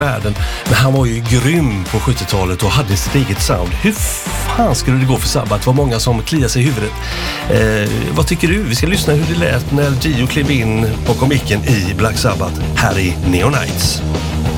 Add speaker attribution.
Speaker 1: världen. Men han var ju grym på 70-talet och hade sitt eget sound. Hur fan skulle det gå för Sabbath? Det var många som kliar sig i huvudet. Vad tycker du? Vi ska lyssna hur det lät när Gio klev in bakom micken i Black Sabbath här i Neonites.